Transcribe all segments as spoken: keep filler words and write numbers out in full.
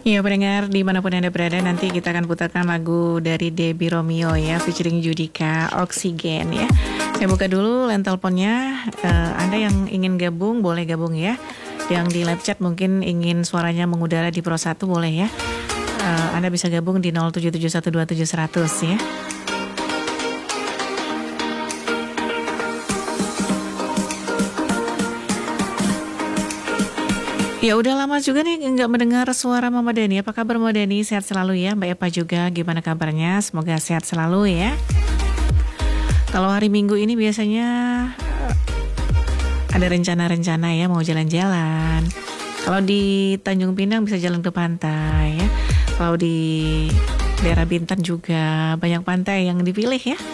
Ya pendengar dimanapun Anda berada, nanti kita akan putarkan lagu dari Debbie Romeo ya, featuring Judika, Oksigen ya. Saya buka dulu line teleponnya. uh, Anda yang ingin gabung boleh gabung ya. Yang di live chat mungkin ingin suaranya mengudara di Pro satu boleh ya. uh, Anda bisa gabung di nol tujuh tujuh satu dua tujuh seratus ya. Ya udah lama juga nih nggak mendengar suara Mama Deni. Apa kabar Mama Deni? Sehat selalu ya. Mbak Epa juga gimana kabarnya? Semoga sehat selalu ya. Kalau hari Minggu ini biasanya ada rencana-rencana ya mau jalan-jalan. Kalau di Tanjung Pinang bisa jalan ke pantai ya. Kalau di daerah Bintan juga banyak pantai yang dipilih ya.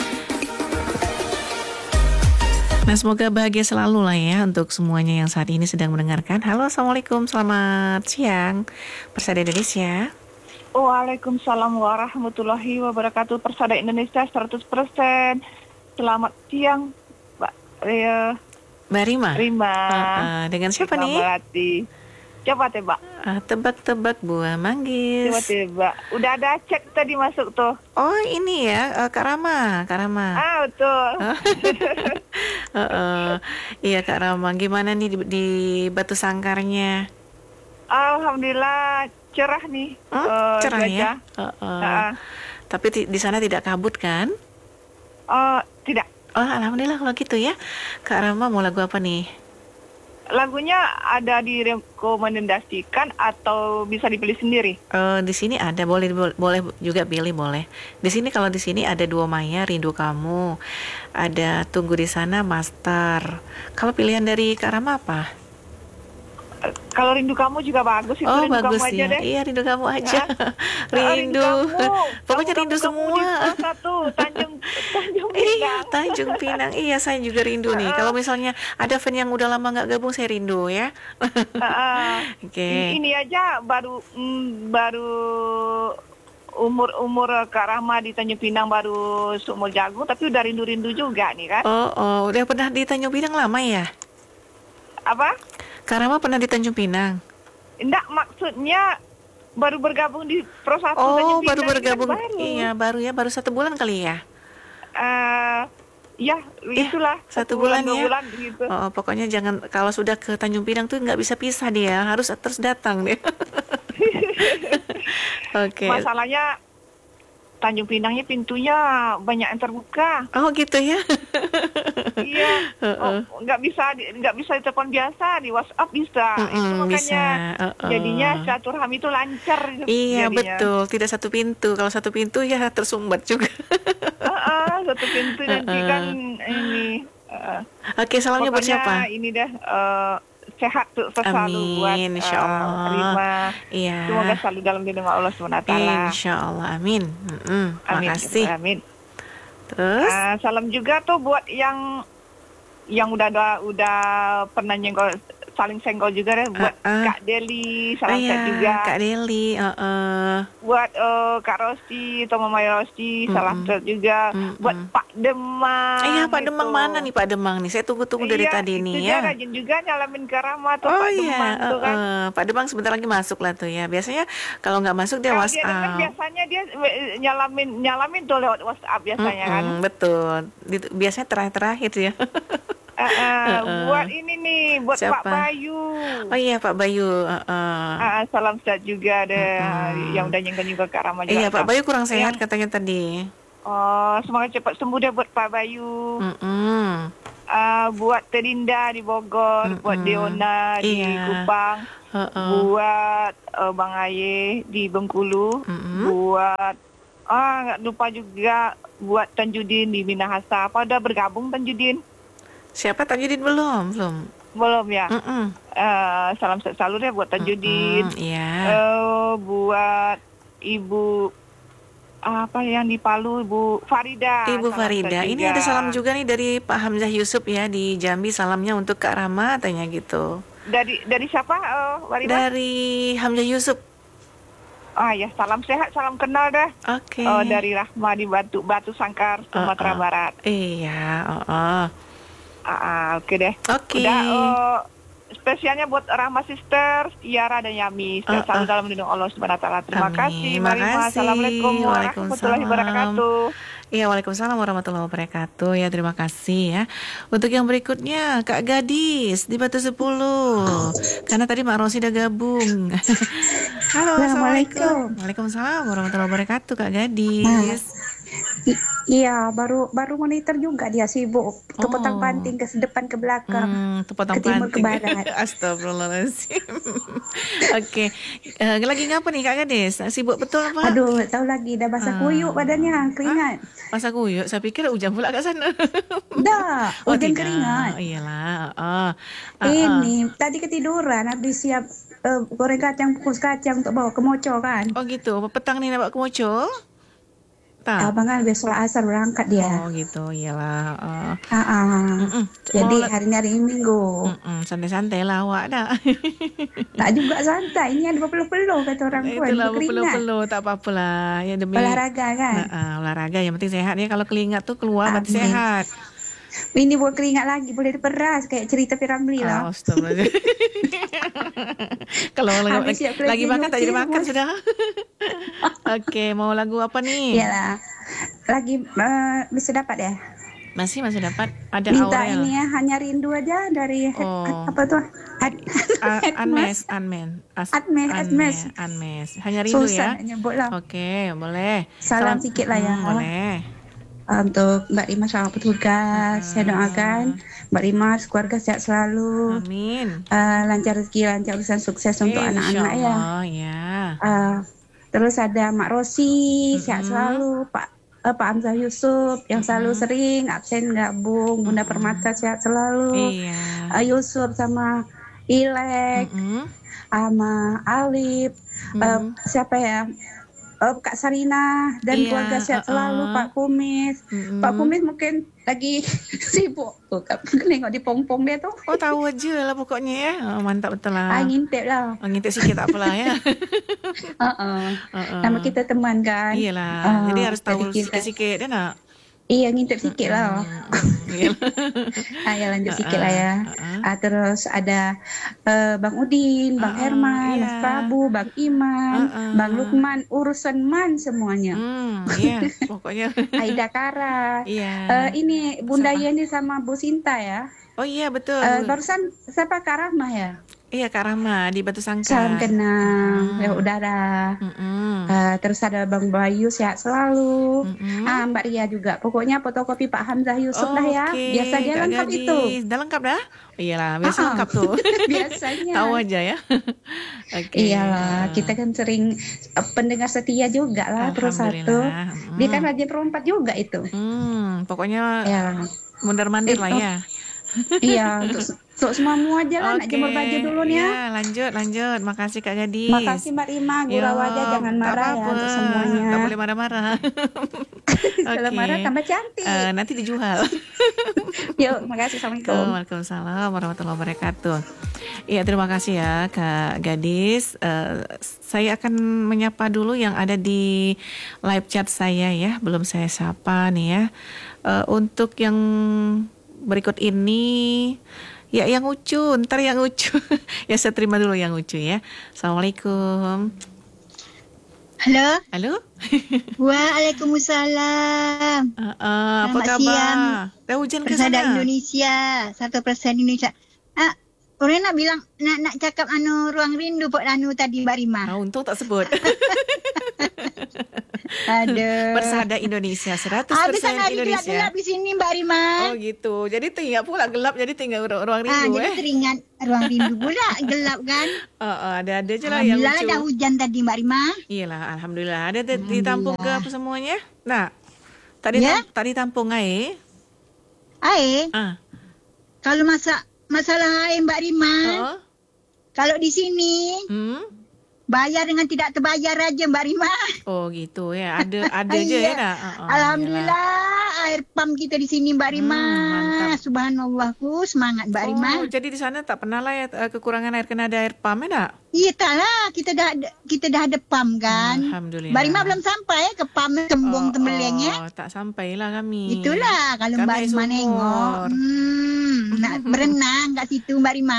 Nah semoga bahagia selalu lah ya untuk semuanya yang saat ini sedang mendengarkan. Halo assalamualaikum, selamat siang Persada Indonesia. Waalaikumsalam warahmatullahi wabarakatuh. Persada Indonesia seratus persen. Selamat siang Mbak ya. Mbak Rima. Rima. Uh, uh, dengan siapa Rima nih? Melati. Coba tebak. Uh, tebak-tebak buah manggis. Coba tebak. Udah ada chat tadi masuk tuh. Oh ini ya uh, Kak Rama, Kak Rama. Ah betul. uh, uh, iya Kak Rama, gimana nih di, di Batu Sangkarnya? Alhamdulillah cerah nih. Hmm, uh, cerah ya. Uh, uh. Uh, Tapi di, di sana tidak kabut kan? uh, tidak. Oh alhamdulillah kalau gitu ya. Kak Rama mau lagu apa nih? Lagunya ada direkomendasikan atau bisa dipilih sendiri? Uh, di sini ada, boleh boleh juga pilih boleh. Di sini kalau di sini ada Dua Maya, Rindu Kamu, ada Tunggu di Sana, Master. Kalau pilihan dari Kak Rama apa? Kalau Rindu Kamu juga bagus itu. Oh Rindu bagus kamu ya. aja deh. Iya Rindu Kamu aja. rindu. Rindu. Pokoknya kamu, rindu kamu, semua. Kamu satu Tanjung Tanjung Iya Pinang. Tanjung Pinang. Iya saya juga rindu nih. Kalau misalnya ada fan yang udah lama nggak gabung saya rindu ya. uh, Oke. Okay. Ini aja baru mm, baru umur-umur Kak Rahma di Tanjung Pinang baru seumur jagung, tapi udah rindu-rindu juga nih kan. Oh, oh udah pernah di Tanjung Pinang lama ya? Apa? Kak Rahma pernah di Tanjung Pinang? Enggak, maksudnya baru bergabung di Pro satu oh, Tanjung Pinang. Oh baru bergabung, kan baru. Iya baru ya, baru satu bulan kali ya? Uh, ya, itulah ya, satu, satu bulan, bulan ya. Bulan, gitu. Oh, pokoknya jangan, kalau sudah ke Tanjung Pinang tuh nggak bisa pisah dia, harus terus datang deh. Oke. Okay. Masalahnya Tanjung Pinangnya pintunya banyak yang terbuka. Oh gitu ya? Iya. Oh, nggak bisa nggak bisa di telepon biasa, di WhatsApp bisa. Mm-mm, itu makanya bisa. Uh-uh. jadinya silaturahmi itu lancar. Iya jadinya. Betul, tidak satu pintu. Kalau satu pintu ya tersumbat juga. uh-uh, satu pintu uh-uh. nanti kan ini. Uh, Oke, salamnya buat siapa? Ini dah. Uh, sehat tuh selalu amin, buat insya Allah. Uh, Rima. Iya. Semoga selalu dalam lindungan Allah subhanahu wa taala. Insya Allah, amin. Mm-mm, amin. Makasih. Amin. Terus? Uh, salam juga tuh buat yang yang udah udah, udah pernah nyenggol, saling senggol juga deh buat uh, uh. Kak Deli, salam oh, sehat iya, juga. Kak Deli, uh, uh. buat uh, Kak Rosti atau Mama Rosti, mm-mm. salam sehat juga. Mm-mm. Buat Pak Demang. Iya Pak gitu. Demang mana nih Pak Demang nih? Saya tunggu-tunggu dari iya, tadi nih ya. Iya, rajin juga nyalamin ke Rama atau oh, Pak iya. Demang uh, tuh kan. Uh, Pak Demang sebentar lagi masuk lah tuh ya. Biasanya kalau nggak masuk dia kalau WhatsApp. Dia kan biasanya dia nyalamin nyalamin tuh lewat WhatsApp biasanya mm-mm, kan. Betul. Biasanya terakhir-terakhir ya. Uh, uh, uh-uh. Buat ini nih, buat Siapa? Pak Bayu. Oh iya Pak Bayu. Uh, uh. Uh, salam sehat juga deh, uh-uh. yang udah nyenggol juga Kak Rama juga. Iya Pak Bayu kurang sehat yang... katanya tadi. Oh semoga cepat sembuh deh buat Pak Bayu. Uh-uh. Uh, buat Terinda di Bogor, uh-uh. buat Deona di iya. Kupang, uh-uh. buat uh, Bang Aye di Bengkulu, uh-uh. buat ah nggak lupa juga buat Tanjudin di Minahasa. Apa udah bergabung Tanjudin? Siapa Tanjudin belum? Belum. Belum ya. Uh-uh. Uh, salam sehat selalu deh buat Tanjudin. Uh-uh, yeah. uh, buat Ibu apa yang di Palu, Ibu Farida. Ibu Farida. Ini ada salam juga nih dari Pak Hamzah Yusuf ya di Jambi. Salamnya untuk Kak Rama, tanya gitu. Dari dari siapa? Uh, dari Hamzah Yusuf. Ah ya, salam sehat, salam kenal deh. Oke. Okay. Uh, dari Rahma di Batu Batu Sangkar, Sumatera uh-uh. Barat. Iya. Uh-uh. Ah, uh, oke okay deh. Oke. Okay. Udah uh, spesialnya buat Rahma Sister, Tiara dan Yami. Uh, Selalu uh. dalam lindung Allah Subhanahu wa taala. Terima Amin. kasih, Terima Mbak Rima. kasih. Assalamualaikum warahmatullahi wabarakatuh. Iya, waalaikumsalam warahmatullahi wabarakatuh. Ya, terima kasih ya. Untuk yang berikutnya, Kak Gadis di Batu sepuluh. Karena tadi Mak Rosi udah gabung. Halo, assalamualaikum. Waalaikumsalam warahmatullahi wabarakatuh, Kak Gadis. I- iya, baru baru monitor juga dia sibuk kepotong Oh. panting ke depan ke belakang, Hmm, itu potong ke timur ke panting. barat. Astagfirullahaladzim. Oke, Eh, lagi ngapa nih Kak Gadis? Sibuk betul apa? Aduh, nggak tahu lagi dah basah Ah. kuyuk badannya, keringat. Masa kuyuk? Saya pikir hujan pula kat sana. Dah, Oh, hujan tidak. keringat. Iyalah. Oh. Ini tadi ketiduran habis siap eh, goreng kacang, kukus kacang untuk bawa ke Moco kan. Oh gitu. Petang nih nak bawa ke Moco? Tak. Abang kan besok asar berangkat dia. Oh gitu. Iyalah. Oh. Ah, ah. Mm-mm. Jadi Mau- hari ini hari minggu. Mm-mm, santai-santai lah awak dah. Tak juga santai. Ini ada berpeluh-peluh kata orang tua. Itulah Berkeringat. berpeluh-peluh, tak apa-apalah. Ya demi Olahraga kan. Nah, ah, olahraga yang penting sehat ya. Kalau keringat tuh keluar berarti Amin. sehat. Ini buat keringat lagi, boleh diperas kayak cerita Piramli Ah, lah. astagfirullahaladzim. Kalau lagi, Habis siap lagi kerja makan tak jadi nyuci makan semua. sudah. Oke, mau lagu apa nih? Iyalah. Lagi eh, bisa dapat ya. Masih masih dapat. Ada Minta Aurel. ini ya, hanya rindu aja dari head- Oh. apa tuh? Ad, A- Headmas. Anmes, Anmen, As- Admes, Admes. Anmes. Hanya rindu Susah ya. nak nyebut lah. Oke, boleh. Salam sikit lah ya. Hmm, boleh. Untuk Mbak Rima sama petugas, saya doakan Mbak Rima keluarga sehat selalu, Amin. eh, lancar rezeki, lancar urusan sukses untuk Eh, anak-anak ya. insyaallah, ya. Eh, terus ada Mak Rosi, Mm-mm. sehat selalu, Pak eh, Pak Hamzah Yusuf yang selalu Mm-mm. sering absen gabung, Bunda Mm-mm. Permata sehat selalu, Iya. Eh, Yusuf sama Ilek, Mm-mm. sama Alif, eh, Mm-mm. siapa ya? Eh, Kak Sarina dan Iya, keluarga sehat uh-uh. selalu, Pak Kumis. Mm-mm. Pak Kumis mungkin lagi sibuk tuh, Kak. Nengok di pong-pong dia tuh. Oh, tahu aja lah pokoknya ya. Oh, mantap betul lah. Ah, ngintip lah. Oh, ngintip sikit tak apalah ya. Uh-uh. Uh-uh. Nama kita teman kan. Iyalah. Ah, Jadi harus tahu jadi kita- sikit-sikit ya nak. Iya, ngintip sikit lah. Mm-mm. Iyalah. Ah, ya lanjut sikit lah ya. Uh-uh. Ah, terus ada eh, Bang Udin, Bang Uh-uh, Herman, iya. Mas Prabu, Bang Iman, Uh-uh. Bang Lukman, urusan man semuanya. Hmm, iya, pokoknya. Aida Kara. Iya. Eh, ini Bunda Siapa? Yeni sama Bu Sinta ya. Oh iya betul. Eh, barusan siapa Kak Rahmah ya? Iya Kak Rahma di Batu Sangka. Salam kenal, Hmm. ya udara. Mm-mm. Eh, terus ada Bang Bayu sehat selalu. Mm-mm. Ah, Mbak Ria juga. Pokoknya fotokopi Pak Hamzah Yusuf lah ya. Oke, Biasa dia Kak lengkap Gadis. itu. Dah lengkap dah? Oh, iyalah, biasa Ah, ah. lengkap tuh. Biasanya. Tahu aja ya. Oke. Iyalah, kita kan sering eh, pendengar setia juga lah terus satu. Alhamdulillah. Dia kan Mm. rajin perempat juga itu. Hmm, pokoknya Ya, mondar-mandir lah Itu. ya. iya untuk untuk semua aja lah nak Oke. jemur baju dulu nih ya. Ya, lanjut, lanjut. Makasih Kak Gadis. Makasih Mbak Rima, gurau Yo, aja jangan tak marah ya apa-apa. untuk semuanya. Tak boleh marah-marah. Kalau Oke. marah tambah cantik. Eh, nanti dijual. Yuk, makasih. Assalamualaikum. Waalaikumsalam warahmatullahi wabarakatuh. Iya, terima kasih ya Kak Gadis. Eh, saya akan menyapa dulu yang ada di live chat saya ya. Belum saya sapa nih ya. Eh, untuk yang berikut ini, ya yang lucu, ntar yang lucu. Ya saya terima dulu yang lucu ya. Assalamualaikum. Halo, Halo. Waalaikumsalam. Eh, eh, apa Selamat kabar? siang. Dah hujan ke Persada sana? Indonesia, satu persen Indonesia. Ah, orang nak bilang nak nak cakap anu ruang rindu Pak Anu tadi Mbak Rima. Ah, untung tak sebut. Aduh. Persada Indonesia, seratus Habis persen hari Indonesia. gelap-gelap di sini Mbak Rima. Oh gitu. Jadi teringat pula gelap, jadi tinggal ruang, ruang ah, rindu jadi eh. teringat ruang rindu pula gelap kan. Oh, oh, ada-ada je lah yang Alhamdulillah lucu. dah hujan tadi Mbak Rima. Iyalah, alhamdulillah. Ada di, ditampung ke apa semuanya? Nah, tadi Ya? tam, tadi tampung air. Air, Ah. kalau masa masalah air Mbak Rima, Oh. kalau di sini Hmm. bayar dengan tidak terbayar aja Mbak Rima. Oh gitu ya. Ada ada je Iya. ya nak. Oh, oh, Alhamdulillah air pam kita di sini Mbak Rima. Hmm, mantap. Subhanallahku semangat Mbak Rima. Oh, jadi di sana tak pernah lah ya eh, kekurangan air, kena ada air pam ya nak? Iya tak lah kita dah ada, kita dah ada pam kan. Alhamdulillah. Mbak Rima belum sampai ke pam Tembong Temeleng ya. Oh, tak sampailah kami. Itulah kalau Kami Mbak Rima sumur. nengok. Hmm. nak berenang kat situ Mbak Rima.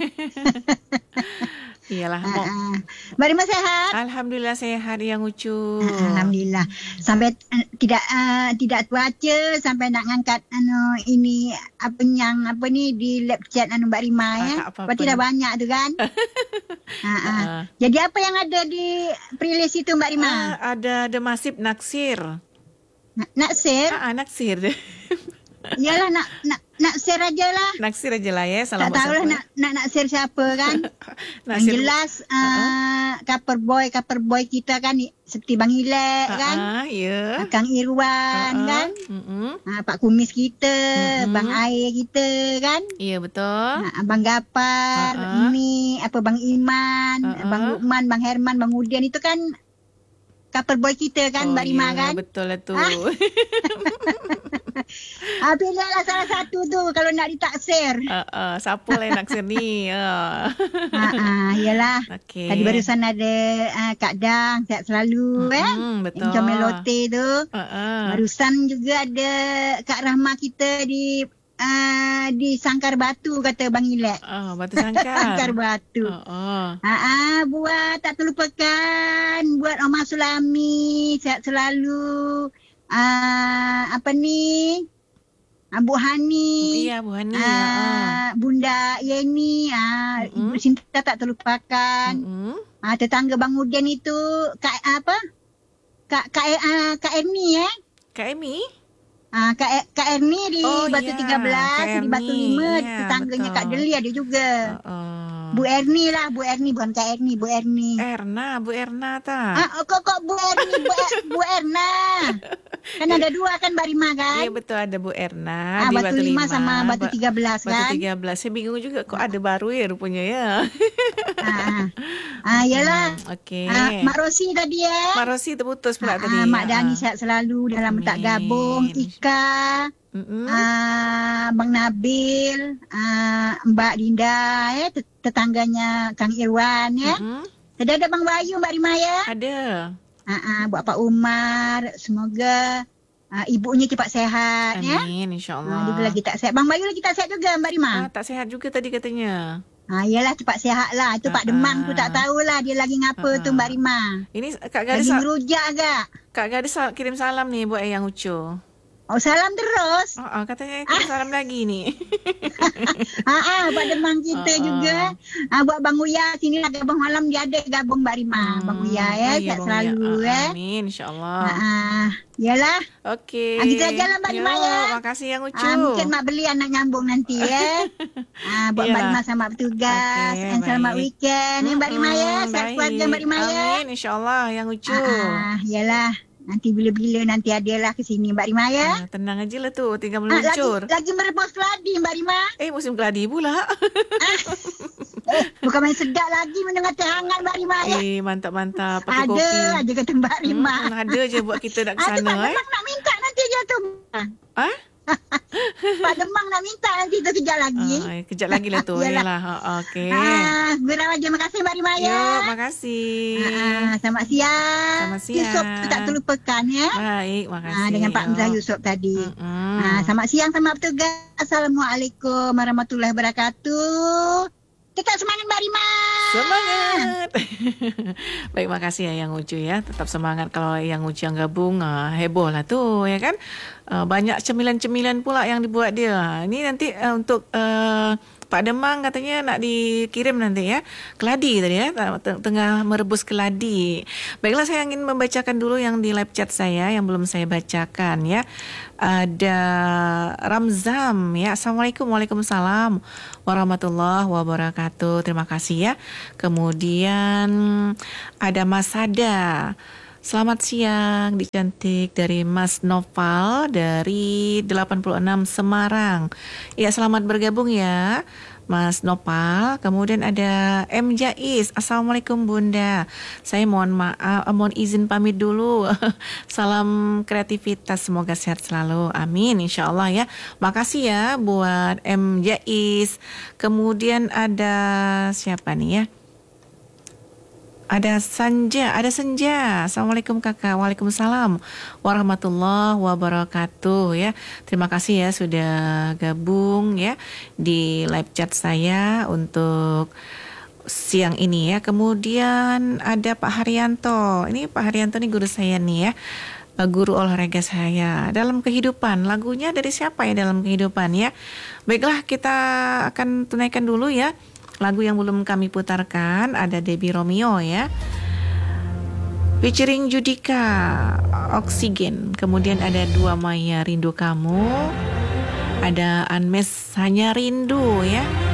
Iyalah. Uh, uh. Mbak Rima sehat? Alhamdulillah sehat yang Ucu. Uh, Alhamdulillah. Sampai uh, tidak uh, tidak cuaca sampai nak ngangkat anu ini apa yang apa ni di live chat anu Mbak Rima ya. Berarti dah banyak tu kan? uh, uh. Uh. Jadi apa yang ada di playlist itu Mbak Rima? Uh, ada The Masif Naksir. Nak naksir? Ah, uh, naksir. Yalah nak nak naksir aja lah. Naksir aja lah ya. Salam tak tahulah nak nak naksir siapa kan. Yang jelas uh, uh-huh. cover boy cover boy kita kan seperti Bang Ilek uh-huh, kan. Ya. Yeah. Kang Irwan uh-huh. kan. Uh-huh. Uh, Pak Kumis kita, uh-huh. Bang Air kita kan. Ya yeah, betul. Uh, Bang Gapar, uh-huh. ini apa Bang Iman, uh-huh. Bang Lukman, Bang Herman, Bang Udian itu kan cover boy kita kan, oh, Mbak Rima yeah, kan. Betul lah tu. Ah, pilihlah salah satu tu kalau nak ditaksir. Uh, uh, siapa lah yang naksir ni? Uh. Ah, ah, yalah. Okay. Tadi barusan ada uh, Kak Dang, sihat selalu eh. Mm, betul. Yang melote tu. Uh, uh. Barusan juga ada Kak Rahma kita di uh, di Sangkar Batu kata Bang Ilek. Oh, Batu Sangkar. Sangkar Batu. Oh, oh. Ah, ah, buat tak terlupakan buat Omar Sulami, sihat selalu. Uh, apa ni Abu Hani, iya Bu Hani, uh, uh. Bunda Yeni, uh, mm-hmm. Ibu Sinta tak terlupakan, mm-hmm. uh, tetangga Bang Udian itu Kak apa Kak Kak uh, Kak Erni eh Kak Emi Ah, Kak, Kak Erni di oh, Batu yeah. tiga belas, di Batu lima, yeah, tetangganya betul. Kak Deli ada juga. Uh, uh. Bu Erni lah, Bu Erni bukan Kak Erni, Bu Erni. Erna, Bu Erna tak? Ah, kok kok Bu Erni, Bu, Bu Erna. Kan ada dua kan Mbak Rima kan? Iya betul ada Bu Erna ah, di Batu, Batu lima sama Batu tiga belas kan? Batu tiga belas. Saya bingung juga kok ada baru ya rupanya ya. ah, ah yalah. Hmm, Okey. Ah, Mak Rosi tadi ya. Mak Rosi terputus pula ah, tadi. Ah, Mak Dani sihat selalu dalam tak gabung. Ika. Mm-hmm. Ah, Bang Nabil, ah, Mbak Dinda ya, tetangganya Kang Irwan ya. Mm-hmm. Tadi ada Bang Bayu Mbak Rima ya? Ada. Ah, ah, buat Pak Umar, semoga ah, ibunya cepat sehat. Amin, ya. Amin, insya-Allah. Ah, dia lagi tak sehat. Bang Bayu lagi tak sehat juga Mbak Rima? Ah, tak sehat juga tadi katanya. Ah, iyalah cepat sehat lah. Itu ah, Pak Demang tu tak tahulah dia lagi ngapa ah, tu Mbak Rima. Ini Kak Gadis lagi merujak agak. Kak Gadis kirim salam nih buat Eyang Ucu. Oh, salam terus. Oh, oh katanya kirim ah. salam lagi ni. ah, ah, buat Demang kita oh, juga. Ah, buat Bang Uya sini lah gabung malam dia ada gabung Mbak Rima. Hmm, Bang Uya ya, oh, iya, selalu Uya. ya. Amin, insya-Allah. Ah, ah. Yalah. Okey. Ah, kita jalan Mbak Rima ya. Makasih Yang Ucu. Ah, mungkin Mak beli anak nyambung nanti ya. ah, buat Mbak Rima sama petugas. Okay, dan selamat weekend ya Mbak Rima ya. Sehat keluarga Mbak Rima ya. Amin, insya-Allah Yang Ucu. Ah, yalah. Nanti bila-bila nanti adalah ke sini Mbak Rima ya. Ah, tenang aja lah tu, tinggal meluncur. Ah, lagi, lagi merebus keladi Mbak Rima. Eh, musim keladi pula. ah, eh, bukan main sedap lagi mendengar teh hangat Mbak Rima ya. Eh, mantap-mantap. Pakai ada kopi. Ada aja kata Mbak Rima. Hmm, ada je buat kita nak ke sana. Ada Pak eh. Demang nak minta nanti je tu. Ah? Pak Demang nak minta nanti tu kejap lagi. Ah, kejap lagi lah tu. Yalah. Okey. Ah, Gurau aja. Makasih Mbak Rima ya. Yo, makasih. Ah, selamat siang. Selamat siang. Yusof tak terlupakan ya. Baik, makasih. Ah, dengan Pak Hamzah Yusof tadi. Mm-hmm. Ah, selamat siang sama petugas. Assalamualaikum warahmatullahi wabarakatuh. Tetap semangat Mbak Rima. Semangat. Baik, makasih ya Yang Ucu ya. Tetap semangat kalau Yang Ucu yang gabung. Uh, heboh lah tu ya kan. Uh, banyak cemilan-cemilan pula yang dibuat dia. Ini nanti uh, untuk uh, Pak Demang katanya nak dikirim nanti ya. Keladi tadi ya. Tengah merebus keladi. Baiklah, saya ingin membacakan dulu yang di live chat saya yang belum saya bacakan ya. Ada Ramzam ya. Assalamualaikum. Waalaikumsalam warahmatullahi wabarakatuh. Terima kasih ya. Kemudian ada Mas Sada. Selamat siang, dicantik dari Mas Noval dari delapan puluh enam Semarang. Ya, selamat bergabung ya Mas Nopal. Kemudian ada M Jais. Assalamualaikum Bunda. Saya mohon maaf, mohon izin pamit dulu. Salam kreativitas, semoga sehat selalu. Amin, insyaAllah ya. Makasih ya buat M Jais. Kemudian ada siapa nih ya? Ada Sanja, ada Senja. Assalamualaikum kakak. Waalaikumsalam warahmatullahi wabarakatuh ya. Terima kasih ya sudah gabung ya di live chat saya untuk siang ini ya. Kemudian ada Pak Haryanto. Ini Pak Haryanto nih guru saya nih ya. Guru olahraga saya. Dalam kehidupan, lagunya dari siapa ya dalam kehidupan ya? Baiklah, kita akan tunaikan dulu ya. Lagu yang belum kami putarkan ada Debbie Romeo ya, featuring Judika, Oksigen. Kemudian ada Dua Maya, Rindu Kamu. Ada Anmes, Hanya Rindu ya.